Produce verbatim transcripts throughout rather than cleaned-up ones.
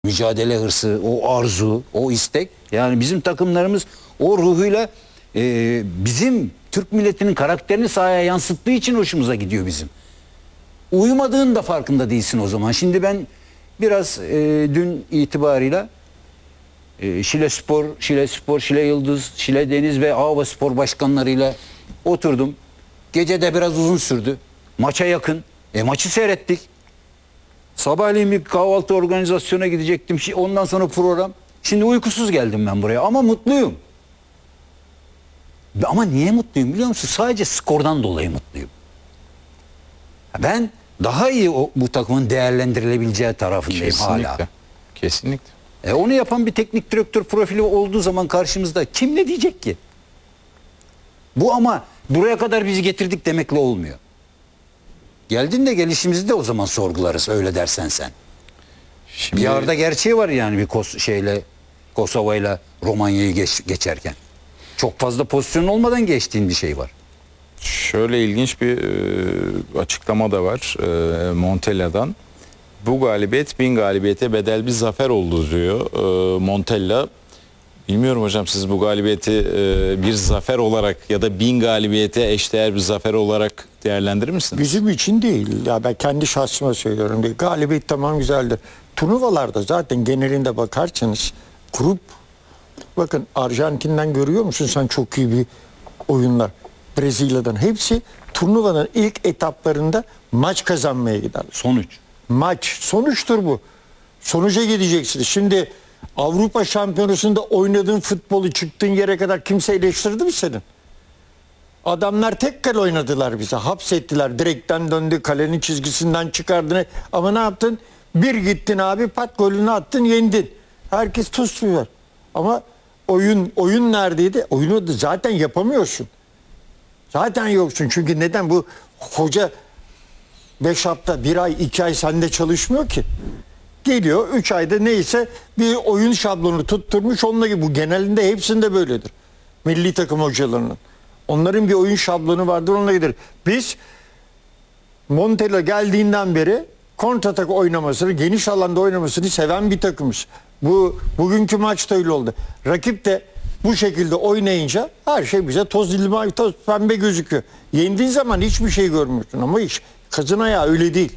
mücadele hırsı, o arzu, o istek. Yani bizim takımlarımız o ruhuyla e, bizim Türk milletinin karakterini sahaya yansıttığı için hoşumuza gidiyor bizim. Uyumadığın da farkında değilsin o zaman. Şimdi ben biraz e, dün itibarıyla e, Şile Spor, Şile Spor, Şile Yıldız, Şile Deniz ve Ava Spor başkanlarıyla oturdum. Gece de biraz uzun sürdü. Maça yakın. E maçı seyrettik. Sabahleyin bir kahvaltı organizasyona gidecektim. Ondan sonra program. Şimdi uykusuz geldim ben buraya ama mutluyum. Ama niye mutluyum biliyor musun? Sadece skordan dolayı mutluyum. Ben daha iyi o, bu takımın değerlendirilebileceği tarafındayım. Kesinlikle. Hala. Kesinlikle. E onu yapan bir teknik direktör profili olduğu zaman karşımızda kim ne diyecek ki? Bu ama buraya kadar bizi getirdik demekle olmuyor. Geldin de gelişimizi de o zaman sorgularız öyle dersen sen. Şimdi, Bir arada gerçeği var yani bir Kos şeyle Kosova'yla Romanya'yı geç, geçerken. Çok fazla pozisyon olmadan geçtiğin bir şey var. Şöyle ilginç bir e, açıklama da var e, Montella'dan. Bu galibiyet bin galibiyete bedel bir zafer oldu diyor e, Montella. Bilmiyorum hocam, siz bu galibiyeti e, bir zafer olarak ya da bin galibiyete eşdeğer bir zafer olarak değerlendirir misiniz? Bizim için değil. Ya ben kendi şahsıma söylüyorum. Bir galibiyet tamam güzeldi. Turnuvalarda zaten genelinde bakarsanız grup, bakın Arjantin'den görüyor musun sen çok iyi bir oyunlar. Brezilya'dan hepsi turnuvanın ilk etaplarında maç kazanmaya gider. Sonuç. Maç. Sonuçtur bu. Sonuca gideceksiniz. Şimdi Avrupa Şampiyonası'nda oynadığın futbolu çıktığın yere kadar kimse eleştirdi mi senin? Adamlar tek kale oynadılar bize. Hapsettiler. Direkten döndü. Kalenin çizgisinden çıkardın. Ama ne yaptın? Bir gittin abi, pat golünü attın, yendin. Herkes tutuyor. Ama oyun oyun neredeydi? Oyunu da zaten yapamıyorsun. Zaten yoksun. Çünkü neden? Bu hoca beş hafta, bir ay, iki ay sende çalışmıyor ki. Geliyor üç ayda neyse bir oyun şablonu tutturmuş, onunla gibi. Bu genelinde hepsinde böyledir. Milli takım hocalarının. Onların bir oyun şablonu vardır, onunla gider. Biz Montella geldiğinden beri kontratak oynamasını, geniş alanda oynamasını seven bir takımız. Bu bugünkü maçta öyle oldu. Rakip de bu şekilde oynayınca her şey bize toz dilimi, toz pembe gözüküyor. Yendiğin zaman hiçbir şey görmüyorsun ama iş kazın ayağı öyle değil.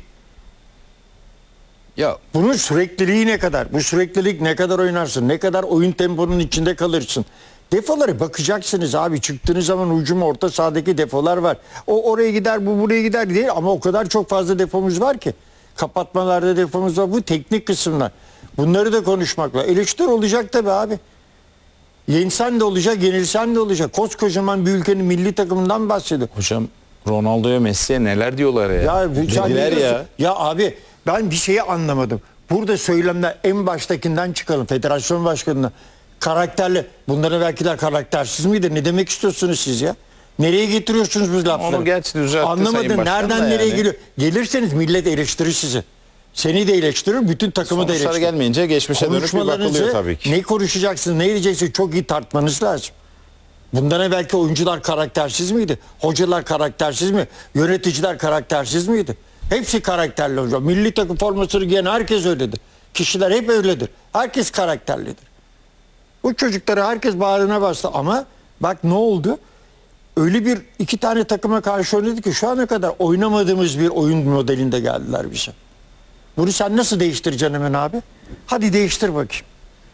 Ya Bunun sürekliliği ne kadar? Bu süreklilik ne kadar oynarsın? Ne kadar oyun temponun içinde kalırsın? Defolara bakacaksınız abi. Çıktığınız zaman hücum orta sahadaki defolar var. O oraya gider, bu buraya gider değil ama o kadar çok fazla defomuz var ki. Kapatmalarda defomuz var. Bu teknik kısımlar. Bunları da konuşmakla. Eleştiri olacak tabii abi. Yensen de olacak, yenilsen de olacak. Koskocaman bir ülkenin milli takımından bahsediyor. Hocam Ronaldo'ya, Messi'ye neler diyorlar ya. Ya, bu- sen Dediler ne ya. diyorsun? Ya abi ben bir şeyi anlamadım. Burada söylemler en baştakinden çıkalım. Federasyon başkanına. Karakterli. Bunların belki de karaktersiz miydi? Ne demek istiyorsunuz siz ya? Nereye getiriyorsunuz bu lafları? Onu gerçi düzeltti Sayın Anlamadım. Başkan Nereden da nereye yani. geliyor? Gelirseniz millet eleştirir sizi. Seni de eleştirir, bütün takımı da Sonuçlar eleştirir. gelmeyince geçmişe dönüp bir Konuşmalarınızı bakılıyor tabii ki. ne konuşacaksınız, ne diyeceksiniz çok iyi tartmanız lazım. Bundan evvelki oyuncular karaktersiz miydi? Hocalar karaktersiz mi? Yöneticiler karaktersiz miydi? Hepsi karakterli hocam. Milli takım formasını giyen herkes öyledir. Kişiler hep öyledir. Herkes karakterlidir. Bu çocuklara herkes bağrına bastı ama bak ne oldu? Öyle bir iki tane takıma karşı oynadı ki şu ana kadar oynamadığımız bir oyun modelinde geldiler bize. Bunu sen nasıl değiştireceksin hemen abi? Hadi değiştir bakayım.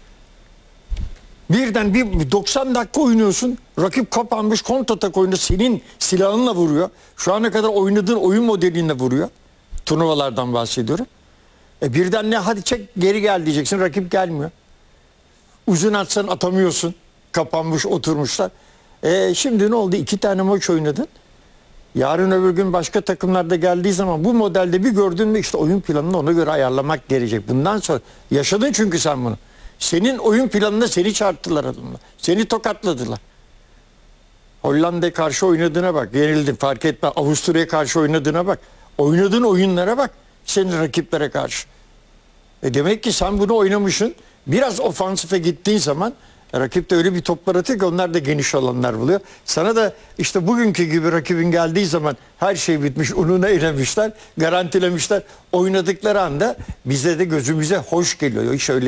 Birden bir doksan dakika oynuyorsun. Rakip kapanmış, kontratak oyunu senin silahınla vuruyor. Şu ana kadar oynadığın oyun modelinle vuruyor. Turnuvalardan bahsediyorum. E birden ne hadi çek geri gel diyeceksin. Rakip gelmiyor. Uzun atsan atamıyorsun. Kapanmış oturmuşlar. E şimdi ne oldu? İki tane maç oynadın. Yarın öbür gün başka takımlarda geldiği zaman bu modelde bir gördün mü işte oyun planını ona göre ayarlamak gerekecek. Bundan sonra yaşadın çünkü sen bunu. Senin oyun planında seni çarptılar adamlar. Seni tokatladılar. Hollanda'ya karşı oynadığına bak. Yenildin fark etme. Avusturya'ya karşı oynadığına bak. Oynadığın oyunlara bak. Senin rakiplere karşı. E demek ki sen bunu oynamışsın. Biraz ofansife gittiğin zaman Rakip de öyle bir toplar atıyor ki onlar da geniş alanlar buluyor. Sana da işte bugünkü gibi rakibin geldiği zaman her şey bitmiş, ununu elemişler, garantilemişler. Oynadıkları anda bize de gözümüze hoş geliyor. Hiç öyle